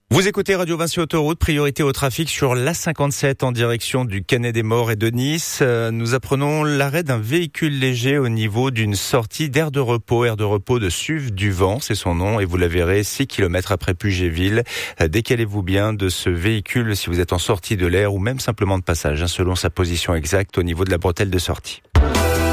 Vous écoutez Radio Vinci Autoroute, priorité au trafic sur l'A57 en direction du Canet des Morts et de Nice. Nous apprenons l'arrêt d'un véhicule léger au niveau d'une sortie d'aire de repos de Suve-du-Vent, c'est son nom, et vous la verrez 6 km après Puget-Ville. Décalez-vous bien de ce véhicule si vous êtes en sortie de l'aire ou même simplement de passage, selon sa position exacte au niveau de la bretelle de sortie.